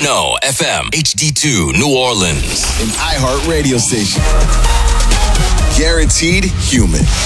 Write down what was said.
100.0 FM, HD2, New Orleans. An iHeart radio station. Guaranteed human.